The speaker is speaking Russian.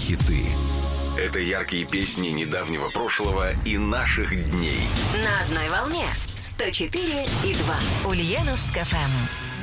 хиты. Это яркие песни недавнего прошлого и наших дней. На одной волне 104,2 Ульяновск ФМ.